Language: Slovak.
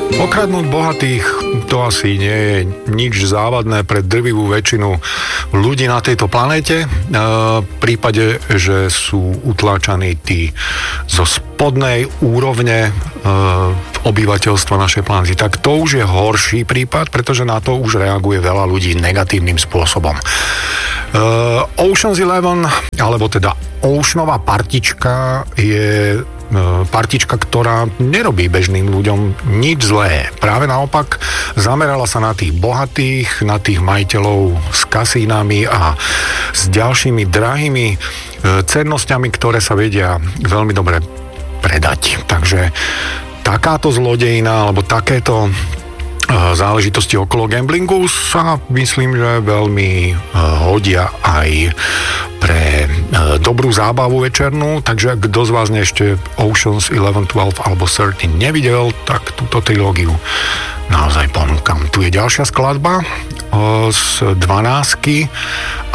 Okradnúť bohatých, to asi nie je nič závadné pre drvivú väčšinu ľudí na tejto planéte. V prípade, že sú utláčaní tí zo spodnej úrovne obyvateľstva našej planéty, tak to už je horší prípad, pretože na to už reaguje veľa ľudí negatívnym spôsobom. Ocean's 11, alebo teda Oceanová partička je partička, ktorá nerobí bežným ľuďom nič zlé. Práve naopak zamerala sa na tých bohatých, na tých majiteľov s kasínami a s ďalšími drahými cennosťami, ktoré sa vedia veľmi dobre predať. Takže takáto zlodejina alebo takéto záležitosti okolo gamblingu sa myslím, že veľmi hodia aj pre dobrú zábavu večernú, takže kto z vás ešte Ocean's 11, 12 alebo 13 nevidel, tak túto trilógiu naozaj ponúkam. Tu je ďalšia skladba z 12